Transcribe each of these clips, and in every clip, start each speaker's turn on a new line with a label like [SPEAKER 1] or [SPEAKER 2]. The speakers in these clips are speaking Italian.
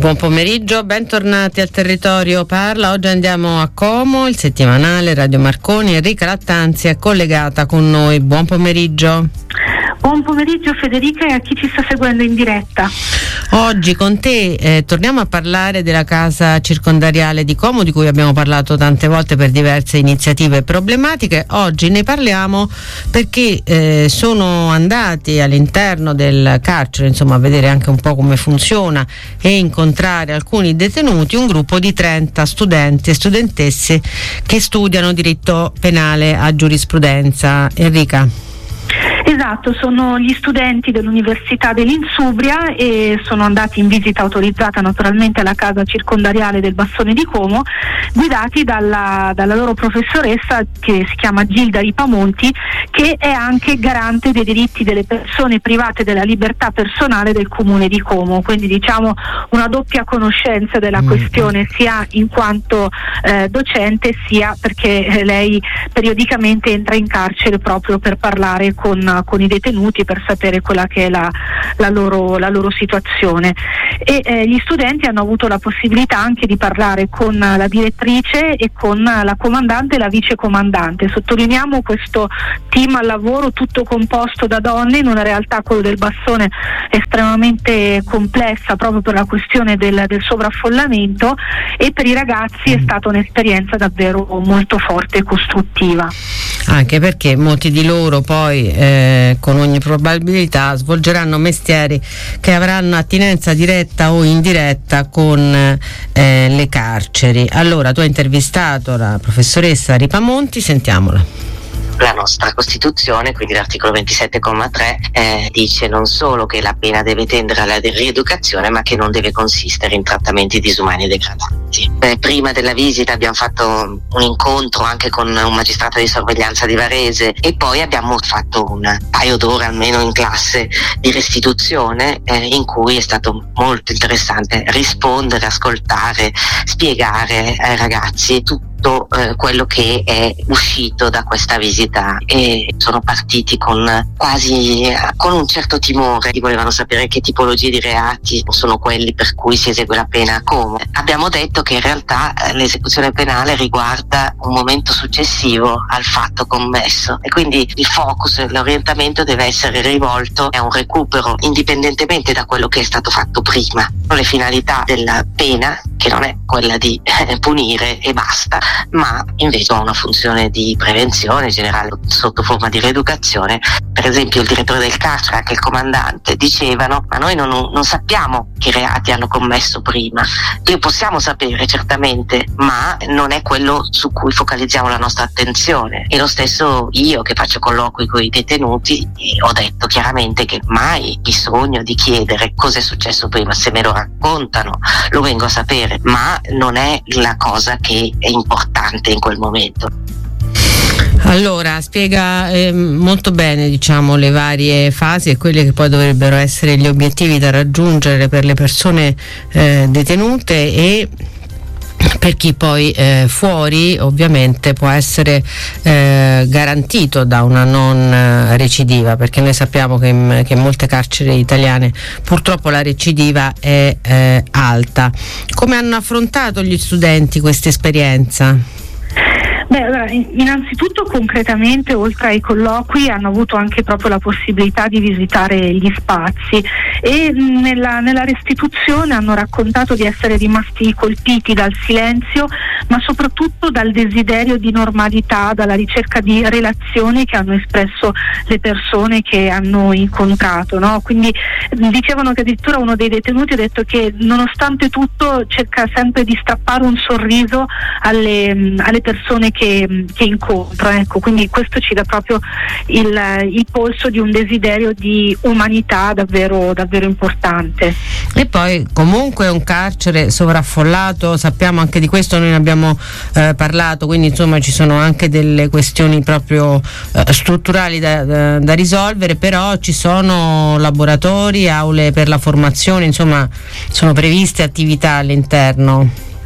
[SPEAKER 1] Buon pomeriggio, bentornati al Territorio Parla. Oggi andiamo a Como, il settimanale Radio Marconi. Enrica Lattanzi è collegata con noi. Buon pomeriggio.
[SPEAKER 2] Buon pomeriggio Federica e a chi ci sta seguendo in diretta.
[SPEAKER 1] Oggi con te torniamo a parlare della casa circondariale di Como, di cui abbiamo parlato tante volte per diverse iniziative e problematiche. Oggi ne parliamo perché sono andati all'interno del carcere, insomma, a vedere anche un po' come funziona e incontrare alcuni detenuti, un gruppo di 30 studenti e studentesse che studiano diritto penale a giurisprudenza. Enrica.
[SPEAKER 2] Esatto, sono gli studenti dell'Università dell'Insubria e sono andati in visita autorizzata naturalmente alla casa circondariale del Bassone di Como, guidati dalla loro professoressa che si chiama Gilda Ripamonti, che è anche garante dei diritti delle persone private della libertà personale del Comune di Como, quindi diciamo una doppia conoscenza della questione, sia in quanto docente sia perché lei periodicamente entra in carcere proprio per parlare con i detenuti, per sapere quella che è la loro situazione. E gli studenti hanno avuto la possibilità anche di parlare con la direttrice e con la comandante e la vicecomandante. Sottolineiamo questo team al lavoro tutto composto da donne in una realtà, quello del Bassone, estremamente complessa proprio per la questione del sovraffollamento, e per i ragazzi è stata un'esperienza davvero molto forte e costruttiva.
[SPEAKER 1] Anche perché molti di loro poi con ogni probabilità svolgeranno mestieri che avranno attinenza diretta o indiretta con le carceri. Allora, tu hai intervistato la professoressa Ripamonti, sentiamola.
[SPEAKER 3] La nostra Costituzione, quindi l'articolo 27,3, dice non solo che la pena deve tendere alla rieducazione, ma che non deve consistere in trattamenti disumani e degradanti. Prima della visita abbiamo fatto un incontro anche con un magistrato di sorveglianza di Varese e poi abbiamo fatto un paio d'ore almeno in classe di restituzione, in cui è stato molto interessante rispondere, ascoltare, spiegare ai ragazzi tutto quello che è uscito da questa visita, e sono partiti con un certo timore. Volevano sapere che tipologie di reati sono quelli per cui si esegue la pena a Como. Abbiamo detto che in realtà l'esecuzione penale riguarda un momento successivo al fatto commesso e quindi il focus e l'orientamento deve essere rivolto a un recupero indipendentemente da quello che è stato fatto prima. Le finalità della pena, che non è quella di punire e basta, ma invece ha una funzione di prevenzione generale sotto forma di rieducazione. Per esempio il direttore del carcere, anche il comandante, dicevano: ma noi non sappiamo che reati hanno commesso prima. Lo possiamo sapere certamente, ma non è quello su cui focalizziamo la nostra attenzione. E lo stesso io, che faccio colloqui con i detenuti, ho detto chiaramente che mai bisogno di chiedere cosa è successo prima. Se me lo raccontano lo vengo a sapere, ma non è la cosa che è importante in quel momento.
[SPEAKER 1] Allora, spiega molto bene, diciamo, le varie fasi e quelli che poi dovrebbero essere gli obiettivi da raggiungere per le persone detenute e per chi poi fuori ovviamente può essere garantito da una non recidiva, perché noi sappiamo che in molte carceri italiane purtroppo la recidiva è alta. Come hanno affrontato gli studenti questa esperienza?
[SPEAKER 2] Allora, innanzitutto concretamente, oltre ai colloqui, hanno avuto anche proprio la possibilità di visitare gli spazi e nella restituzione hanno raccontato di essere rimasti colpiti dal silenzio, ma soprattutto dal desiderio di normalità, dalla ricerca di relazioni che hanno espresso le persone che hanno incontrato, no? Quindi dicevano che addirittura uno dei detenuti ha detto che nonostante tutto cerca sempre di strappare un sorriso alle persone che incontra, ecco, quindi questo ci dà proprio il polso di un desiderio di umanità davvero importante.
[SPEAKER 1] E poi comunque un carcere sovraffollato, sappiamo anche di questo, noi ne abbiamo parlato, quindi insomma ci sono anche delle questioni proprio strutturali da risolvere, però ci sono laboratori, aule per la formazione, insomma sono previste attività all'interno.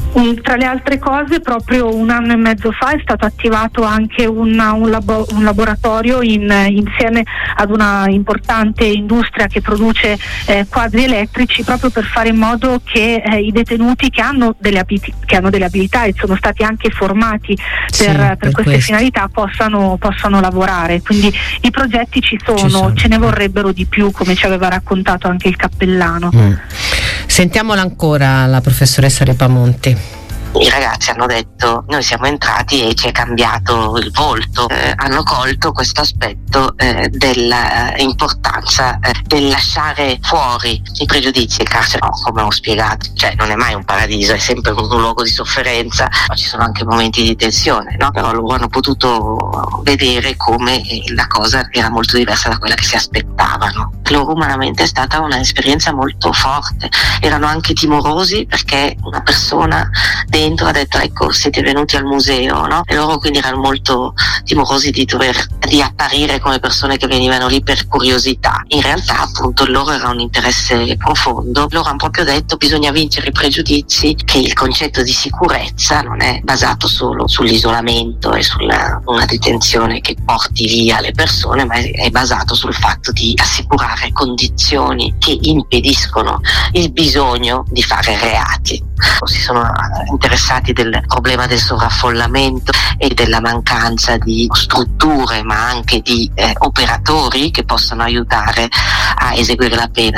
[SPEAKER 2] Tra le altre cose, proprio 1 anno e mezzo fa è stato attivato anche un laboratorio insieme ad una importante industria che produce quadri elettrici, proprio per fare in modo che i detenuti che hanno delle abilità e sono stati anche formati per queste finalità possano lavorare. Quindi i progetti ci sono, ce ne vorrebbero di più, come ci aveva raccontato anche il cappellano.
[SPEAKER 1] Sentiamola ancora la professoressa Ripamonti.
[SPEAKER 3] I ragazzi hanno detto: noi siamo entrati e ci è cambiato il volto, hanno colto questo aspetto dell'importanza del lasciare fuori i pregiudizi. Il carcere, no, come ho spiegato, cioè non è mai un paradiso, è sempre un luogo di sofferenza, ma ci sono anche momenti di tensione, no? Però loro hanno potuto vedere come la cosa era molto diversa da quella che si aspettavano. Loro umanamente è stata un'esperienza molto forte, erano anche timorosi perché una persona dentro ha detto: ecco, siete venuti al museo, no? E loro quindi erano molto timorosi di apparire come persone che venivano lì per curiosità. In realtà appunto il loro era un interesse profondo. Loro hanno proprio detto: bisogna vincere i pregiudizi, che il concetto di sicurezza non è basato solo sull'isolamento e sulla una detenzione che porti via le persone, ma è basato sul fatto di assicurare condizioni che impediscono il bisogno di fare reati. Si sono interessati del problema del sovraffollamento e della mancanza di strutture, ma anche di operatori che possano aiutare a eseguire la pena.